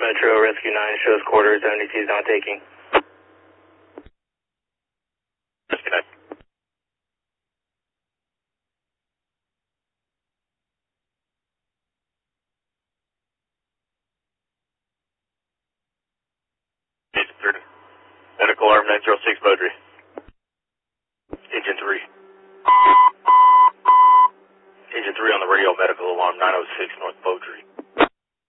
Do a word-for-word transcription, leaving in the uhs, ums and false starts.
Metro, Rescue nine shows quarters, M D T is not taking. Rescue nine. Agent three. Medical arm nine zero six Baudry. Agent three. Agent three on the radio, medical alarm nine oh six North